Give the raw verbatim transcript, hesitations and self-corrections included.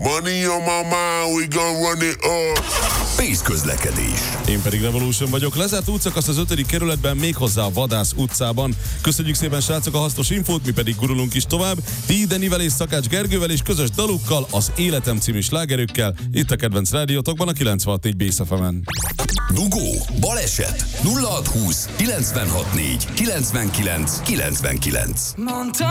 Money on my mind, we gon' run it up. Pénz közlekedés. Én pedig Revolution vagyok. Lezárt útszakasz az ötödik kerületben, méghozzá a Vadász utcában. Köszönjük szépen, srácok, a hasznos infót, mi pedig gurulunk is tovább. Ti Denivel és Szakács Gergővel és közös dalukkal, az Életem című slágerükkel, itt a kedvenc rádiótokban a kilencvenhat négy Bész ef emen. Dugó, baleset, nulla hat húsz kilencvenhat négy kilencvenkilenc kilencvenkilenc. Mondta